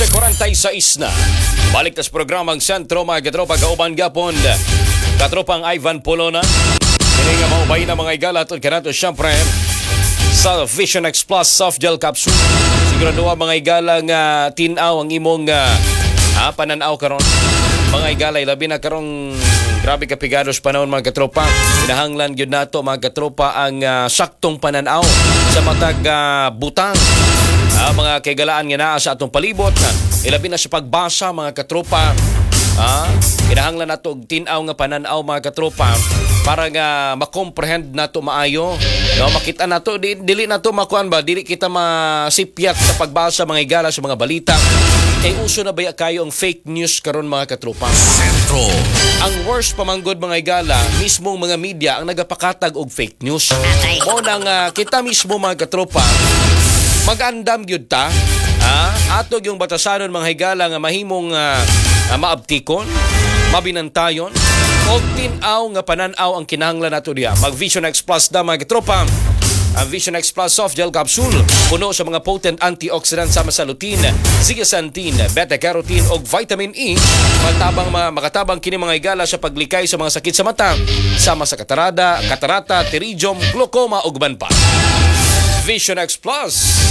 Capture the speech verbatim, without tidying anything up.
alas kuwarenta y sais na. Balik tas programang Sentro mga katropa kauban gapon. Katropang Ivan Polona. Kini nga maubay na mga igala at kanato siyempre sa Vision X Plus Soft Gel Capsule. Sigurado mga igala nga tinaw ang imong uh, ah, pananaw karon. Mga igala labi na karong grabe kapigados panahon mga katropa. Kinahanglan gyud nato mga katropa ang uh, saktong pananaw sa matag uh, butang. Ah, mga kagalaan nga naa sa atong palibot. Ilabi na sa pagbasa mga katropa. Ah, kinahanglan nato og tin-aw nga pananaw mga katropa para nga makomprehend nato maayo. No, makita nato di, dili nato makuan ba dili kita masipyat sa pagbasa mga igala sa mga balita. Kay uso na baya kayo ang fake news karon mga katropa. Sentro. Ang worst pamanggod mga igala, mismong mga media ang nagapakatag og fake news. Mo nang uh, kita mismo mga katropa mag-andam gyud ta. Ah, atog yung batasanon mga higala nga mahimong uh, uh, maabtikon, mabinantayon, og tin-aw nga pananaw ang kinahanglan nato diha. Mag Vision X Plus da mga katropa. Ang Vision X Plus Soft Gel Capsule puno sa mga potent antioxidant sama sa lutein, zeaxanthin, beta-carotene og vitamin E. Matabang mga makatabang kini mga igala sa paglikay sa mga sakit sa mata, sama sa katarada, katarata, pterygium, glaucoma ug uban pa. Vision X Plus